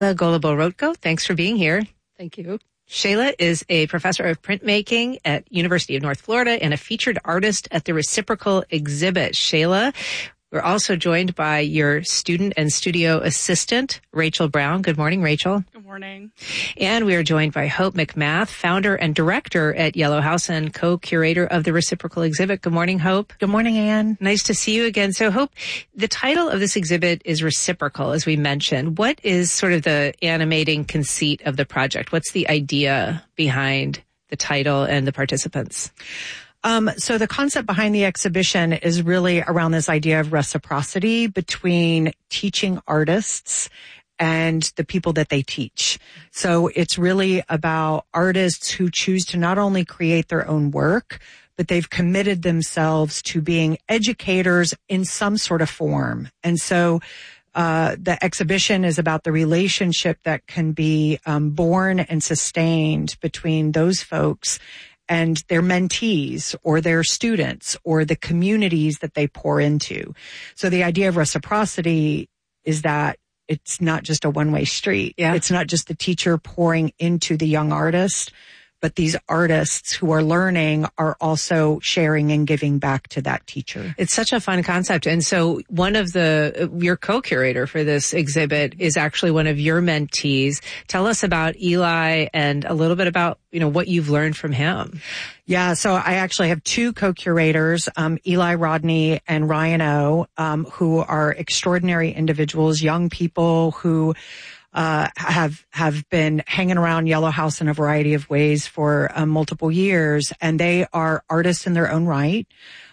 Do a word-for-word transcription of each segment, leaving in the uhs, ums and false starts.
Golubo-Rotko, thanks for being here. Thank you. Shayla is a professor of printmaking at University of North Florida and a featured artist at the Reciprocal exhibit. Shayla, we're also joined by your student and studio assistant, Rachel Brown. Good morning, Rachel. Good morning. And we are joined by Hope McMath, founder and director at Yellow House and co-curator of the Reciprocal exhibit. Good morning, Hope. Good morning, Anne. Nice to see you again. So, Hope, the title of this exhibit is Reciprocal, as we mentioned. What is sort of the animating conceit of the project? What's the idea behind the title and the participants? Um, so the concept behind the exhibition is really around this idea of reciprocity between teaching artists and the people that they teach. So it's really about artists who choose to not only create their own work, but they've committed themselves to being educators in some sort of form. And so uh the exhibition is about the relationship that can be um, born and sustained between those folks and their mentees or their students or the communities that they pour into. So the idea of reciprocity is that it's not just a one-way street. Yeah. It's not just the teacher pouring into the young artist, but these artists who are learning are also sharing and giving back to that teacher. It's such a fun concept. And so one of the, your co-curator for this exhibit is actually one of your mentees. Tell us about Eli and a little bit about, you know, what you've learned from him. Yeah, so I actually have two co-curators, um, Eli Rodney and Ryan O, um, who are extraordinary individuals, young people who Uh, have, have been hanging around Yellow House in a variety of ways for uh, multiple years. And they are artists in their own right.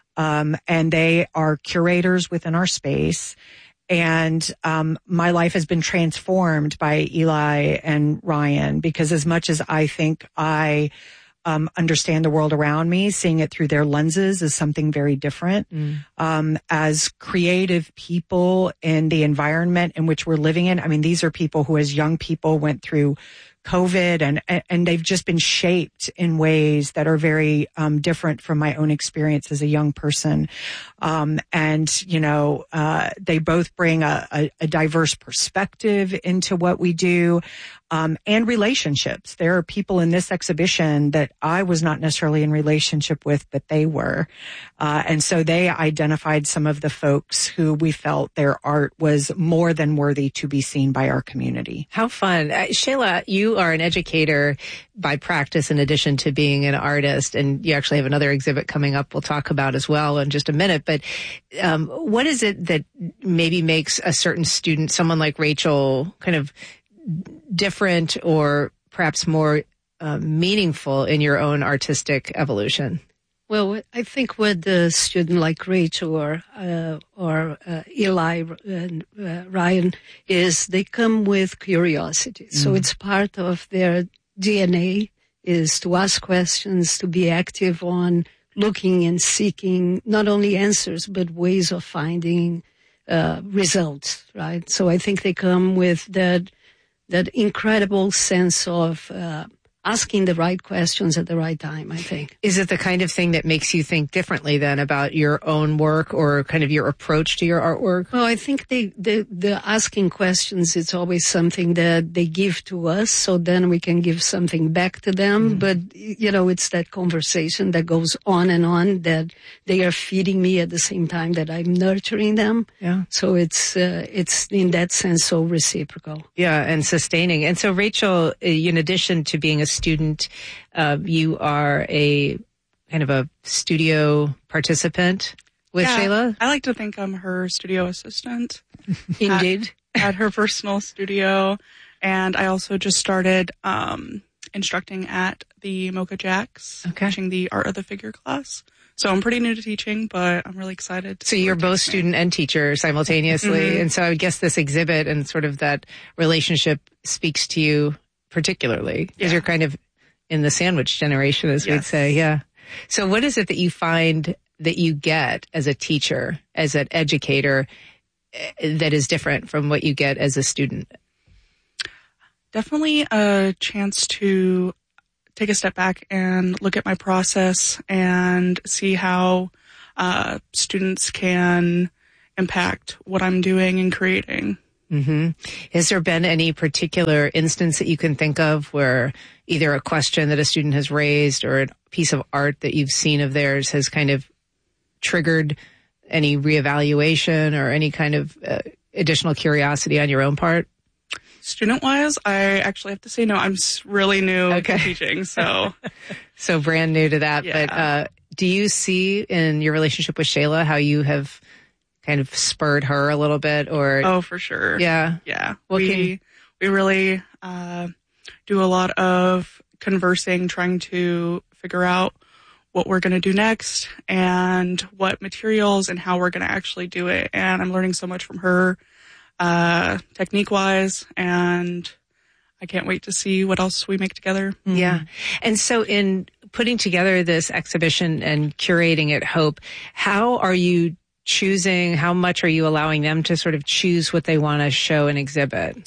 Um, and they are curators within our space. And, um, my life has been transformed by Eli and Ryan because as much as I think I, Um, understand the world around me, seeing it through their lenses is something very different. Mm. Um, as creative people in the environment in which we're living in, I mean, these are people who as young people went through COVID and, and they've just been shaped in ways that are very, um, different from my own experience as a young person. Um, and, you know, uh, they both bring a, a, a diverse perspective into what we do. Um, and relationships. There are people in this exhibition that I was not necessarily in relationship with, but they were. Uh, and so they identified some of the folks who we felt their art was more than worthy to be seen by our community. How fun. Uh, Shayla, you are an educator by practice in addition to being an artist, and you actually have another exhibit coming up we'll talk about as well in just a minute. But um, what is it that maybe makes a certain student, someone like Rachel, kind of different or perhaps more uh, meaningful in your own artistic evolution? Well, I think with a student like Rachel or uh, or uh, Eli and uh, Ryan is they come with curiosity. Mm. So it's part of their D N A is to ask questions, to be active on looking and seeking not only answers but ways of finding uh, results, right? So I think they come with that that incredible sense of uh, asking the right questions at the right time, I think. Is it the kind of thing that makes you think differently then about your own work or kind of your approach to your artwork? Well, I think they, the, the asking questions, it's always something that they give to us, so then we can give something back to them. Mm. But, you know, it's that conversation that goes on and on, that they are feeding me at the same time that I'm nurturing them. Yeah. So it's, uh, it's in that sense so reciprocal. Yeah, and sustaining. And so, Rachel, in addition to being a student, uh, you are a kind of a studio participant with yeah, Shayla? I like to think I'm her studio assistant. Indeed. At, at her personal studio. And I also just started um, instructing at the Mocha Jacks, okay. teaching the Art of the Figure class. So I'm pretty new to teaching, but I'm really excited. So you're both teaching. student and teacher simultaneously. Mm-hmm. And so I guess this exhibit and sort of that relationship speaks to you particularly because yeah. you're kind of in the sandwich generation, as yes. we'd say. Yeah. So what is it that you find that you get as a teacher, as an educator, that is different from what you get as a student? Definitely a chance to take a step back and look at my process and see how uh, students can impact what I'm doing and creating. Mm-hmm. Has there been any particular instance that you can think of where either a question that a student has raised or a piece of art that you've seen of theirs has kind of triggered any reevaluation or any kind of uh, additional curiosity on your own part? Student-wise, I actually have to say no. I'm s- really new Okay. to teaching, so So brand new to that. Yeah. But uh, do you see in your relationship with Shayla how you have kind of spurred her a little bit? Or oh, for sure. yeah, Yeah, What we can- we really uh, do a lot of conversing, trying to figure out what we're going to do next and what materials and how we're going to actually do it. And I'm learning so much from her, uh, technique-wise, and I can't wait to see what else we make together. yeah. And so in putting together this exhibition and curating it, Hope, how are you choosing, how much are you allowing them to sort of choose what they want to show and exhibit?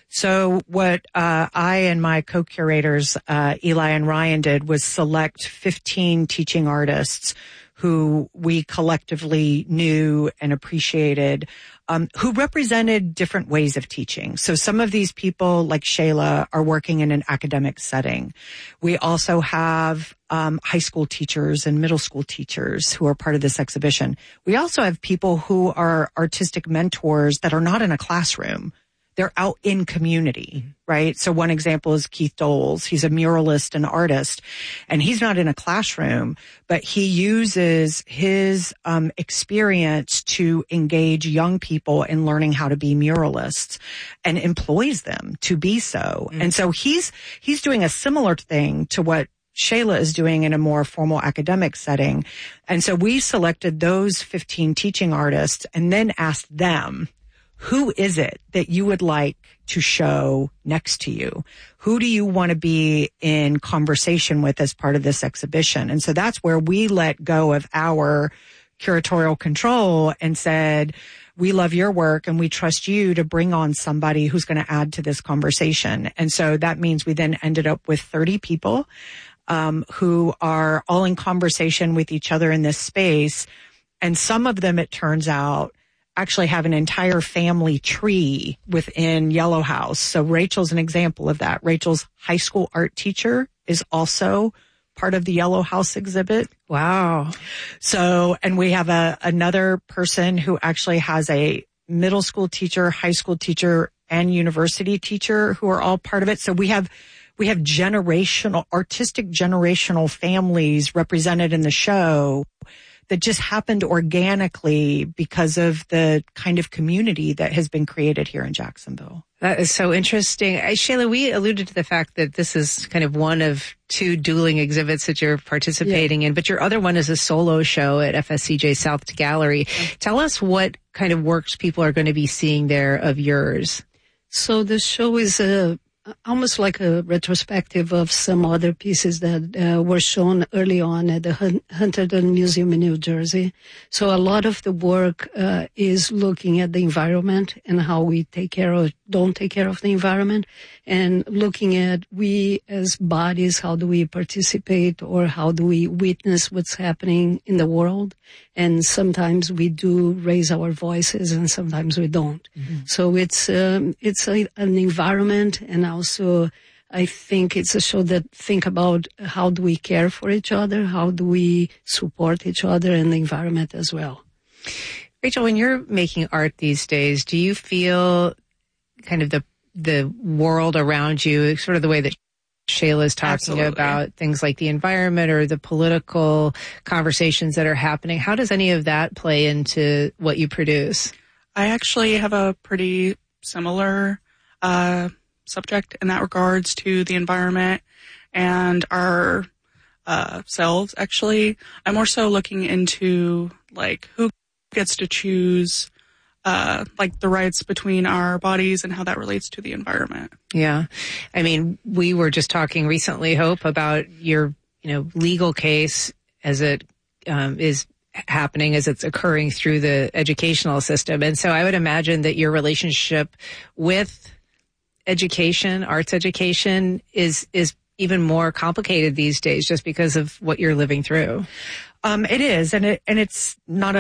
So what uh, I and my co-curators, uh, Eli and Ryan, did was select fifteen teaching artists who we collectively knew and appreciated, um, who represented different ways of teaching. So some of these people, like Shayla, are working in an academic setting. We also have um, high school teachers and middle school teachers who are part of this exhibition. We also have people who are artistic mentors that are not in a classroom. They're out in community, right? So one example is Keith Doles. He's a muralist and artist, and he's not in a classroom, but he uses his um, experience to engage young people in learning how to be muralists and employs them to be so. Mm. And so he's he's doing a similar thing to what Shayla is doing in a more formal academic setting. And so we selected those fifteen teaching artists and then asked them, who is it that you would like to show next to you? Who do you want to be in conversation with as part of this exhibition? And so that's where we let go of our curatorial control and said, we love your work and we trust you to bring on somebody who's going to add to this conversation. And so that means we then ended up with thirty people um, who are all in conversation with each other in this space. And some of them, it turns out, actually have an entire family tree within Yellow House. So Rachel's an example of that. Rachel's high school art teacher is also part of the Yellow House exhibit. Wow. So, and we have a, another person who actually has a middle school teacher, high school teacher, and university teacher who are all part of it. So we have, we have generational, artistic generational families represented in the show that just happened organically because of the kind of community that has been created here in Jacksonville. That is so interesting. Uh, Shayla, we alluded to the fact that this is kind of one of two dueling exhibits that you're participating yeah. in, but your other one is a solo show at F S C J South Gallery. Okay. Tell us what kind of works people are going to be seeing there of yours. So the show is a almost like a retrospective of some other pieces that uh, were shown early on at the Hun- Hunterdon Museum in New Jersey. So a lot of the work uh, is looking at the environment and how we take care of, don't take care of the environment, and looking at we as bodies, how do we participate or how do we witness what's happening in the world. And sometimes we do raise our voices and sometimes we don't. Mm-hmm. So it's, um, it's a, an environment, and also I think it's a show that think about how do we care for each other, how do we support each other and the environment as well. Rachel, when you're making art these days, do you feel kind of the the world around you, sort of the way that Shayla is talking Absolutely. About things like the environment or the political conversations that are happening? How does any of that play into what you produce? I actually have a pretty similar uh, subject in that regards to the environment and our uh, selves, actually. I'm more so looking into, like, who gets to choose Uh, like the rights between our bodies and how that relates to the environment. Yeah. I mean, we were just talking recently, Hope, about your, you know, legal case as it um, is happening, as it's occurring through the educational system. And so I would imagine that your relationship with education, arts education, is, is even more complicated these days just because of what you're living through. Um, it is. And it, and it's not a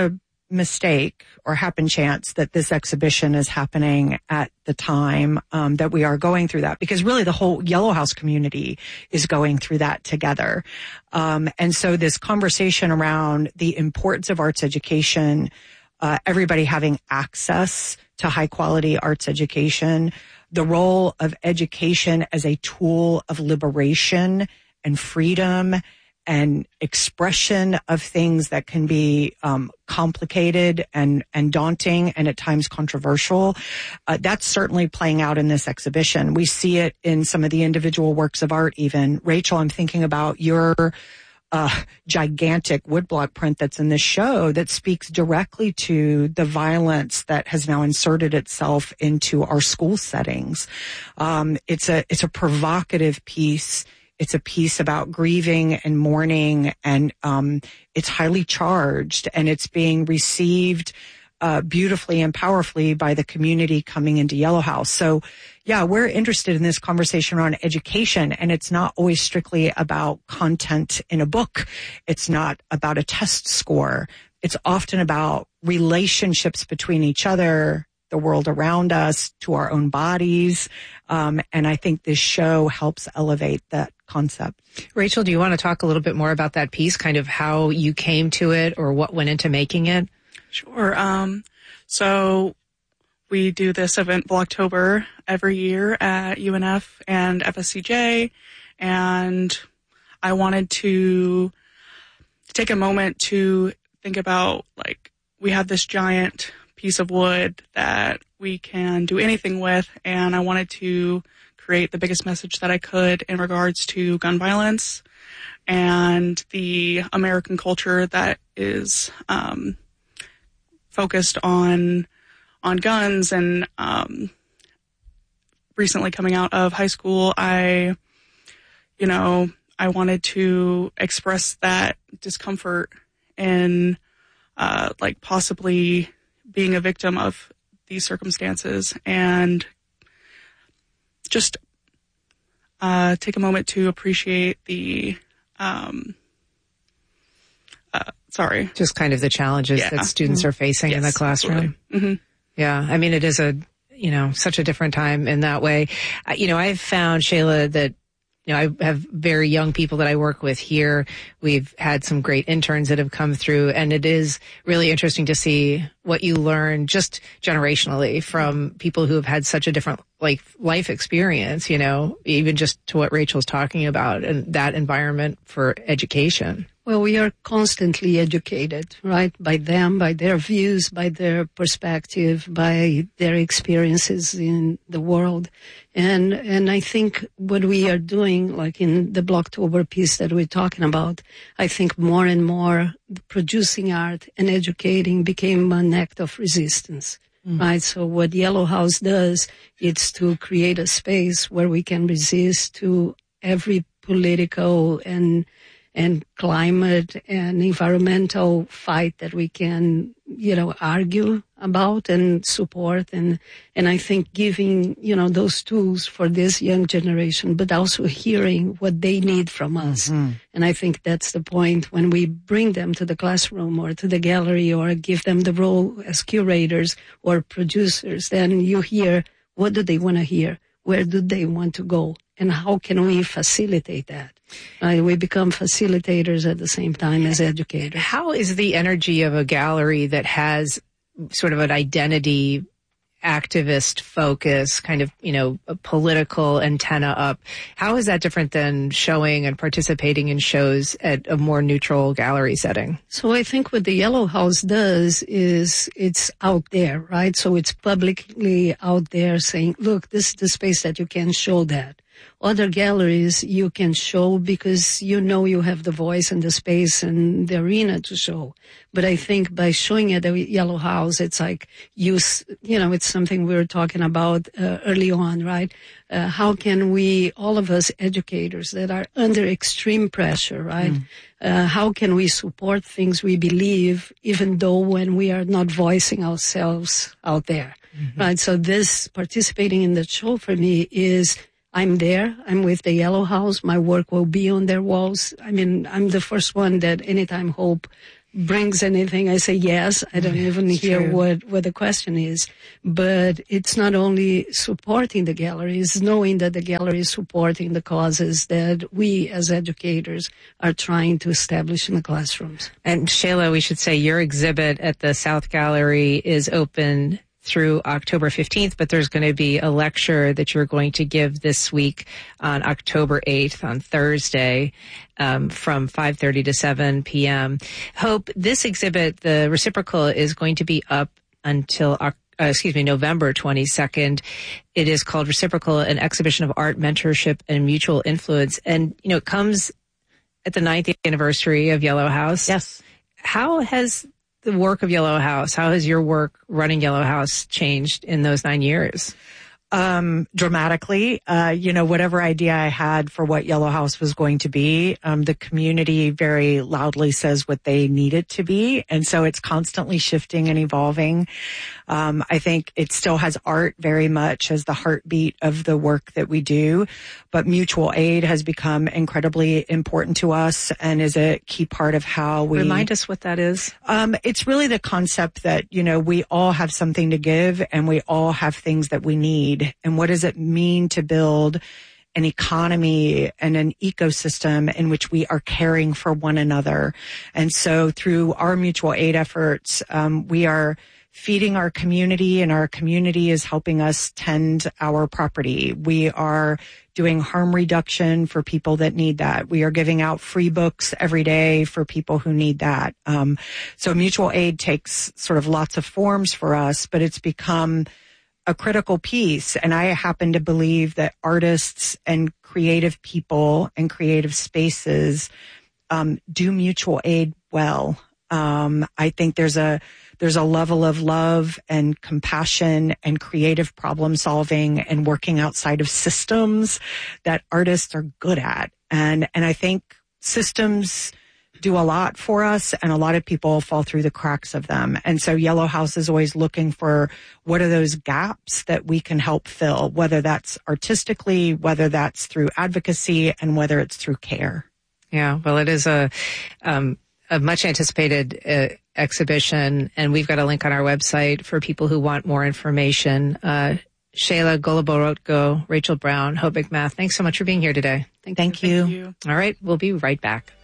mistake or happen chance that this exhibition is happening at the time um, that we are going through that, because really the whole Yellow House community is going through that together. Um, and so this conversation around the importance of arts education, uh, everybody having access to high quality arts education, the role of education as a tool of liberation and freedom and expression of things that can be um, complicated and, and daunting and at times controversial. Uh, that's certainly playing out in this exhibition. We see it in some of the individual works of art even. Rachel, I'm thinking about your uh, gigantic woodblock print that's in this show that speaks directly to the violence that has now inserted itself into our school settings. Um, it's a, it's a provocative piece. It's a piece about grieving and mourning, and um, it's highly charged, and it's being received uh, beautifully and powerfully by the community coming into Yellow House. So, yeah, we're interested in this conversation around education, and it's not always strictly about content in a book. It's not about a test score. It's often about relationships between each other, the world around us, to our own bodies. Um, and I think this show helps elevate that concept. Rachel, do you want to talk a little bit more about that piece, kind of how you came to it or what went into making it? Sure. Um, so we do this event Blocktober every year at U N F and F S C J. And I wanted to take a moment to think about, like, we have this giant piece of wood that we can do anything with, and I wanted to create the biggest message that I could in regards to gun violence and the American culture that is um, focused on on guns. And um, recently coming out of high school, I, you know, I wanted to express that discomfort in, uh, like, possibly being a victim of these circumstances, and just uh, take a moment to appreciate the, um, uh, sorry. Just kind of the challenges Yeah. that students are facing Yes, in the classroom. Mm-hmm. Yeah. I mean, it is a, you know, such a different time in that way. Uh, you know, I've found, Shayla, that You know, I have very young people that I work with here. We've had some great interns that have come through, and it is really interesting to see what you learn just generationally from people who have had such a different like life experience, you know, even just to what Rachel's talking about and that environment for education. Well, we are constantly educated, right, by them, by their views, by their perspective, by their experiences in the world. And and I think what we are doing, like in the Blocktober piece that we're talking about, I think more and more producing art and educating became an act of resistance, mm. right? So what Yellow House does, it's to create a space where we can resist to every political and and climate and environmental fight that we can, you know, argue about and support. And, and I think giving, you know, those tools for this young generation, but also hearing what they need from us. Mm-hmm. And I think that's the point when we bring them to the classroom or to the gallery or give them the role as curators or producers, then you hear, what do they want to hear? Where do they want to go? And how can we facilitate that? Uh, we become facilitators at the same time as educators. How is the energy of a gallery that has sort of an identity activist focus, kind of, you know, a political antenna up? How is that different than showing and participating in shows at a more neutral gallery setting? So I think what the Yellow House does is it's out there, right? So it's publicly out there saying, look, this is the space that you can show that. Other galleries you can show because you know you have the voice and the space and the arena to show. But I think by showing at the Yellow House, it's like you, you know, it's something we were talking about uh, early on, right? Uh, how can we, all of us educators that are under extreme pressure, right? Mm. Uh, how can we support things we believe, even though when we are not voicing ourselves out there, mm-hmm. right? So this participating in the show for me is, I'm there. I'm with the Yellow House. My work will be on their walls. I mean, I'm the first one that anytime Hope brings anything, I say yes. I don't even It's hear true. what, what the question is. But it's not only supporting the gallery, it's knowing that the gallery is supporting the causes that we as educators are trying to establish in the classrooms. And Shayla, we should say your exhibit at the South Gallery is open through October fifteenth, but there's going to be a lecture that you're going to give this week on October eighth, on Thursday, um, from five thirty to seven p.m. Hope, this exhibit, the Reciprocal, is going to be up until, uh, excuse me, November twenty-second. It is called Reciprocal, an exhibition of art, mentorship, and mutual influence. And, you know, it comes at the ninth anniversary of Yellow House. Yes. How has the work of Yellow House, how has your work running Yellow House changed in those nine years? Um, dramatically, uh, you know, whatever idea I had for what Yellow House was going to be, um, the community very loudly says what they need it to be. And so it's constantly shifting and evolving. Um, I think it still has art very much as the heartbeat of the work that we do, but mutual aid has become incredibly important to us and is a key part of how we Remind us what that is. Um, it's really the concept that, you know, we all have something to give and we all have things that we need. And what does it mean to build an economy and an ecosystem in which we are caring for one another? And so through our mutual aid efforts, um, we are feeding our community, and our community is helping us tend our property. We are doing harm reduction for people that need that. We are giving out free books every day for people who need that. Um, so mutual aid takes sort of lots of forms for us, but it's become a critical piece. And I happen to believe that artists and creative people and creative spaces um, do mutual aid well. Um, I think there's a there's a level of love and compassion and creative problem solving and working outside of systems that artists are good at. And and I think systems do a lot for us, and a lot of people fall through the cracks of them. And so Yellow House is always looking for what are those gaps that we can help fill, whether that's artistically, whether that's through advocacy, and whether it's through care. Yeah, well, it is a um, a much anticipated uh, exhibition, and we've got a link on our website for people who want more information. Uh, Shayla Goloborodko, Rachel Brown, Hope McMath, thanks so much for being here today. Thank, Thank you. you. Thank you. All right, we'll be right back.